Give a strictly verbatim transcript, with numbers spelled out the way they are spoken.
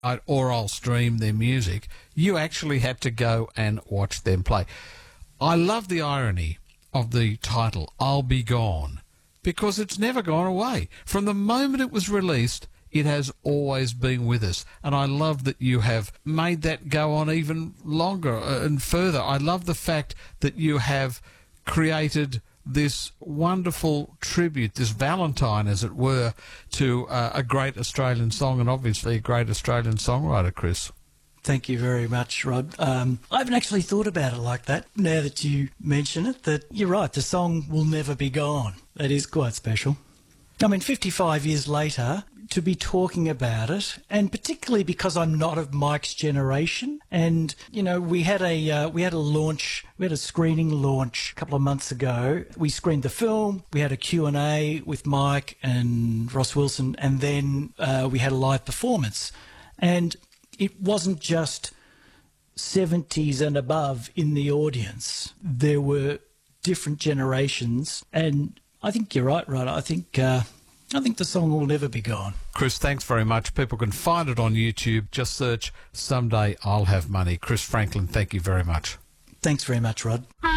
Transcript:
or I'll stream their music. You actually had to go and watch them play. I love the irony of the title, I'll Be Gone, because it's never gone away. From the moment it was released, it has always been with us. And I love that you have made that go on even longer and further. I love the fact that you have created this wonderful tribute, this Valentine, as it were, to uh, a great Australian song and obviously a great Australian songwriter, Chris. Thank you very much, Rod. Um, I haven't actually thought about it like that. Now that you mention it, that you're right, the song will never be gone. That is quite special. I mean, fifty-five years later, to be talking about it, and particularly because I'm not of Mike's generation, and, you know, we had a uh, we had a launch, we had a screening launch a couple of months ago. We screened the film, we had a Q and A with Mike and Ross Wilson, and then uh, we had a live performance. And it wasn't just seventies and above in the audience. There were different generations, and I think you're right, Rod. I think uh, I think the song will never be gone. Chris, thanks very much. People can find it on YouTube. Just search Someday I'll Have Money. Chris Franklin, thank you very much. Thanks very much, Rod.